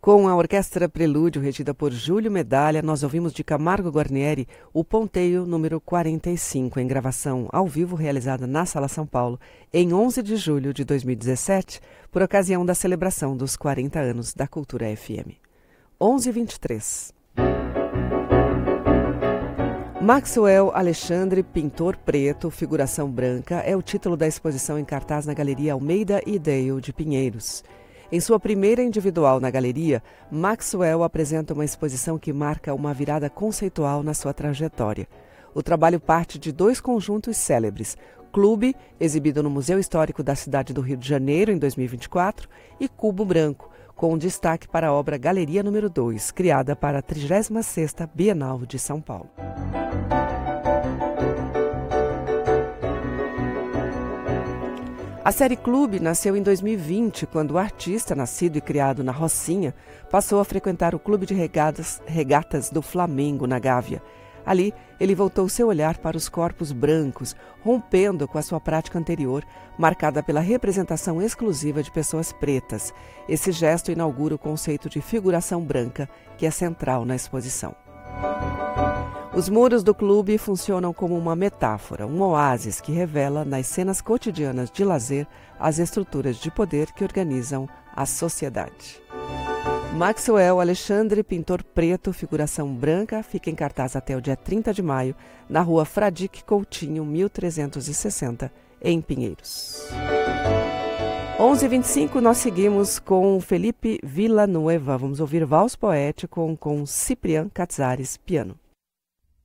Com a Orquestra Prelúdio, regida por Júlio Medalha, nós ouvimos de Camargo Guarnieri o Ponteio número 45, em gravação ao vivo realizada na Sala São Paulo, em 11 de julho de 2017, por ocasião da celebração dos 40 anos da Cultura FM. 11h23. Maxwell Alexandre, pintor preto, figuração branca, é o título da exposição em cartaz na Galeria Almeida e Dale de Pinheiros. Em sua primeira individual na galeria, Maxwell apresenta uma exposição que marca uma virada conceitual na sua trajetória. O trabalho parte de dois conjuntos célebres, Clube, exibido no Museu Histórico da cidade do Rio de Janeiro em 2024, e Cubo Branco, com destaque para a obra Galeria número 2, criada para a 36ª Bienal de São Paulo. A série Clube nasceu em 2020, quando o artista, nascido e criado na Rocinha, passou a frequentar o Clube de Regatas do Flamengo, na Gávea. Ali, ele voltou seu olhar para os corpos brancos, rompendo com a sua prática anterior, marcada pela representação exclusiva de pessoas pretas. Esse gesto inaugura o conceito de figuração branca, que é central na exposição. Os muros do clube funcionam como uma metáfora, um oásis que revela nas cenas cotidianas de lazer as estruturas de poder que organizam a sociedade. Maxwell Alexandre, pintor preto, figuração branca, fica em cartaz até o dia 30 de maio, na rua Fradique Coutinho, 1360, em Pinheiros. 11h25, nós seguimos com Felipe Villanueva. Vamos ouvir Vals Poético com Ciprián Cazares, piano.